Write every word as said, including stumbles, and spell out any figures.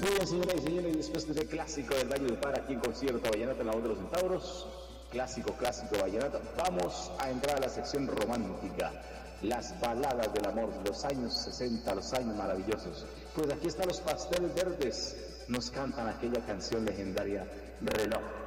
Muy bien, señoras y señores, después de ese clásico del Valle del Par aquí en concierto Vallenata en la voz de los centauros, clásico, clásico Vallenata, vamos a entrar a la sección romántica, las baladas del amor de los años sesenta, los años maravillosos. Pues aquí están los Pasteles Verdes, nos cantan aquella canción legendaria, Reloj.